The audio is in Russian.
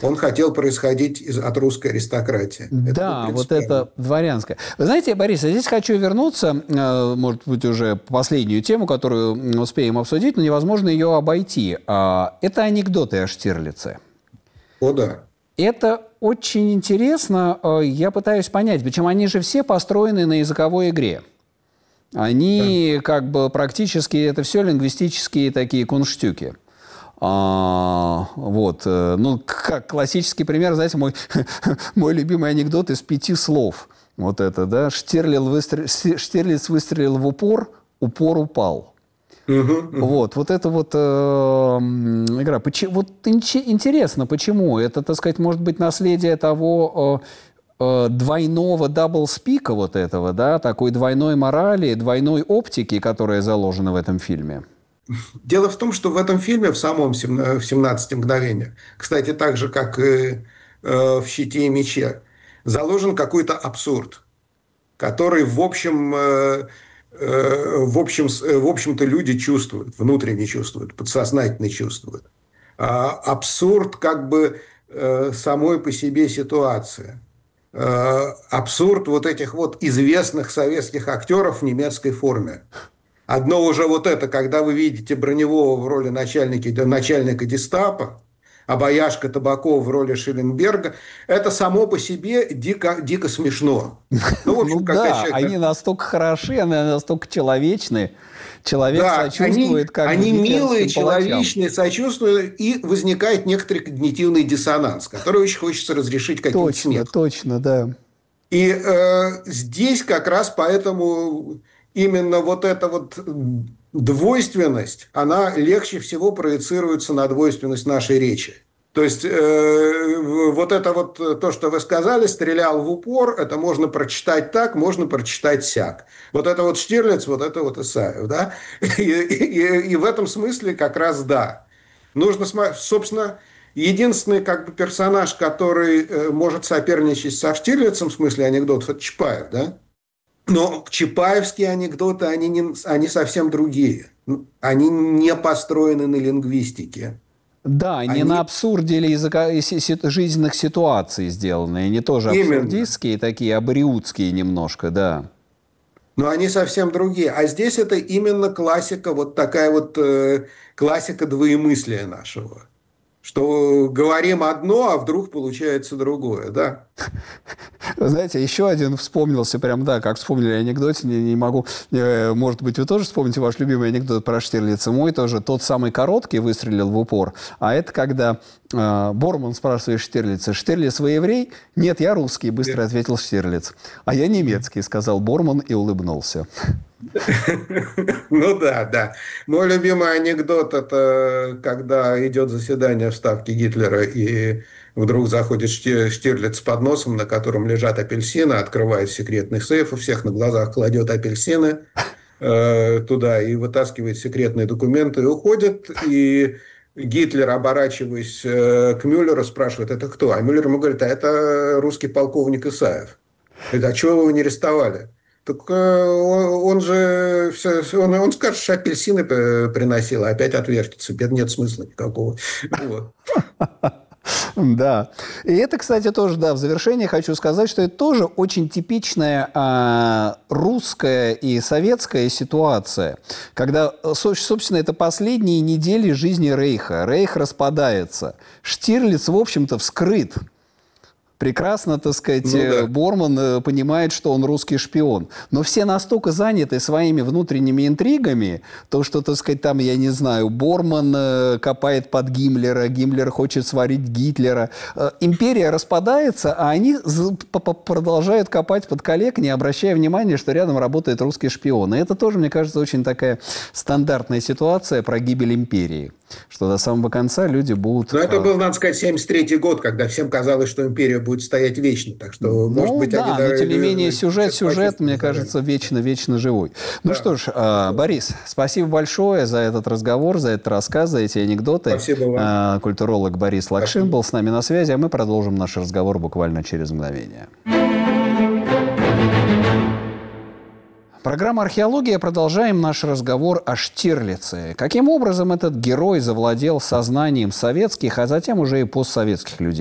Он хотел происходить от русской аристократии. Это был Да, вот принципиально. это дворянское. Вы знаете, Борис, я здесь хочу вернуться, может быть, уже последнюю тему, которую успеем обсудить, но невозможно ее обойти. Это анекдоты о Штирлице. О, да. Это очень интересно. Я пытаюсь понять, почему они же все построены на языковой игре. Они как бы практически, это все лингвистические такие кунштюки. Вот. Ну, как классический пример, знаете, мой любимый анекдот из 5 слов. Вот это, да. Штирлиц выстрелил в упор, упор упал. Вот это вот игра. Вот интересно, почему? Это, так сказать, может быть, наследие того двойного даблспика вот этого, да, такой двойной морали, двойной оптики, которая заложена в этом фильме. Дело в том, что в этом фильме, в самом в «17 мгновениях», кстати, так же, как и в «Щите и мече», заложен какой-то абсурд, который, в общем-то, люди чувствуют, внутренне чувствуют, подсознательно чувствуют. Абсурд как бы самой по себе ситуации. Абсурд вот этих вот известных советских актеров в немецкой форме. Одно уже вот это, когда вы видите Броневого в роли начальника гестапо, а Бояшка Табакова в роли Шелленберга, это само по себе дико смешно. Ну, в общем, Ну да, они настолько хороши, они настолько человечны. Человек сочувствует как они милые, гитлеровским палачам. человечные, сочувствуют, и возникает некоторый когнитивный диссонанс, который очень хочется разрешить каким-то смехом. Точно, да. И здесь как раз поэтому именно вот эта вот двойственность, она легче всего проецируется на двойственность нашей речи. То есть вот это вот то, что вы сказали, стрелял в упор, это можно прочитать так, можно прочитать сяк. Вот это вот Штирлиц, вот это вот Исаев, да? И в этом смысле как раз да. Нужно смотреть, собственно, единственный как бы персонаж, который может соперничать со Штирлицем в смысле анекдотов, это Чапаев, да? Но чапаевские анекдоты, они совсем другие. Они не построены на лингвистике. Да, не на абсурде или жизненных ситуаций сделаны. Они тоже абсурдистские, такие абориутские немножко, да. Но они совсем другие. А здесь это именно классика, вот такая вот классика двоемыслия нашего. Что говорим одно, а вдруг получается другое, да? Вы знаете, еще один вспомнился, прям, да, как вспомнили анекдоте, не могу, может быть, вы тоже вспомните ваш любимый анекдот про Штирлица. Мой тоже тот самый короткий выстрелил в упор, а это когда Борман спрашивает Штирлица: «Штирлиц, вы еврей?» «Нет, я русский», быстро ответил Штирлиц. «А я немецкий», сказал Борман и улыбнулся. Ну да, да. Мой любимый анекдот – это когда идет заседание в Ставке Гитлера, и вдруг заходит Штирлиц с подносом, на котором лежат апельсины, открывает секретный сейф, у всех на глазах кладет апельсины туда и вытаскивает секретные документы и уходит. И Гитлер, оборачиваясь к Мюллеру, спрашивает: «Это кто?» А Мюллер ему говорит: «А это русский полковник Исаев». Говорит: «А чего вы его не арестовали?» Так он же, он скажет, что апельсины приносил, а опять отвертится. Нет смысла никакого. Вот. Да. И это, кстати, тоже, да, в завершение хочу сказать, что это тоже очень типичная русская и советская ситуация, когда, собственно, это последние недели жизни Рейха. Рейх распадается. Штирлиц, в общем-то, вскрыт. Прекрасно, так сказать, да. Борман понимает, что он русский шпион. Но все настолько заняты своими внутренними интригами, то, что, так сказать, там, я не знаю, Борман копает под Гиммлера, Гиммлер хочет сварить Гитлера. Империя распадается, а они продолжают копать под коллег, не обращая внимания, что рядом работает русский шпион. И это тоже, мне кажется, очень такая стандартная ситуация про гибель империи. Что до самого конца люди будут... Но это был, надо сказать, 73-й год, когда всем казалось, что империя будет стоять вечно. Так что, может быть, да, они... но тем не менее сюжет, мне кажется, вечно живой. Да. Ну что ж, Борис, спасибо большое за этот разговор, за этот рассказ, за эти анекдоты. Спасибо вам. Культуролог Борис Лакшин был с нами на связи, а мы продолжим наш разговор буквально через мгновение. Программа «Археология». Продолжаем наш разговор о Штирлице. Каким образом этот герой завладел сознанием советских, а затем уже и постсоветских людей?